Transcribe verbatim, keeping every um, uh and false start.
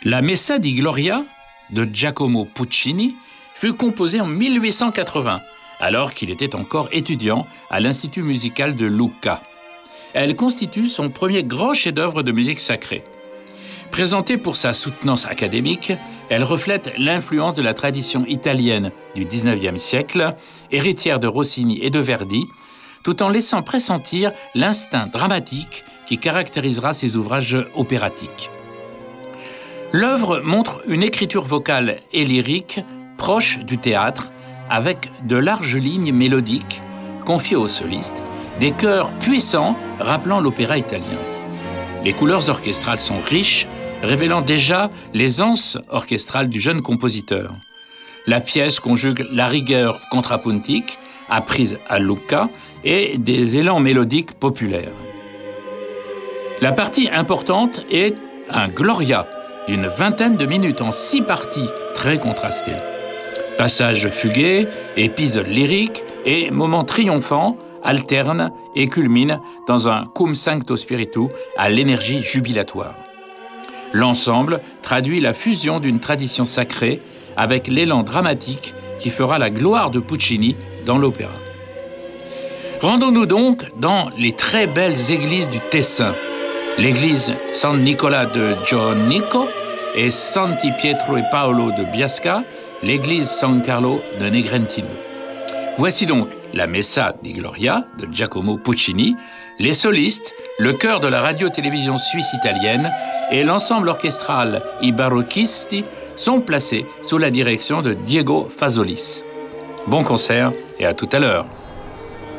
La Messa di Gloria de Giacomo Puccini fut composée en mille huit cent quatre-vingts, alors qu'il était encore étudiant à l'Institut musical de Lucca. Elle constitue son premier grand chef-d'œuvre de musique sacrée. Présentée pour sa soutenance académique, elle reflète l'influence de la tradition italienne du dix-neuvième siècle, héritière de Rossini et de Verdi, tout en laissant pressentir l'instinct dramatique qui caractérisera ses ouvrages opératiques. L'œuvre montre une écriture vocale et lyrique proche du théâtre, avec de larges lignes mélodiques confiées aux solistes, des chœurs puissants rappelant l'opéra italien. Les couleurs orchestrales sont riches, révélant déjà l'aisance orchestrale du jeune compositeur. La pièce conjugue la rigueur contrapuntique, apprise à Lucca, et des élans mélodiques populaires. La partie importante est un Gloria d'une vingtaine de minutes en six parties très contrastées. Passages fugués, épisodes lyriques et moments triomphants alternent et culminent dans un cum sancto spiritu à l'énergie jubilatoire. L'ensemble traduit la fusion d'une tradition sacrée avec l'élan dramatique qui fera la gloire de Puccini dans l'opéra. Rendons-nous donc dans les très belles églises du Tessin, l'église San Nicola de Joanico et Santi Pietro e Paolo de Biasca, l'église San Carlo de Negrentino. Voici donc la Messa di Gloria de Giacomo Puccini, les solistes, le chœur de la radio-télévision suisse-italienne et l'ensemble orchestral I Barocchisti sont placés sous la direction de Diego Fasolis. Bon concert et à tout à l'heure.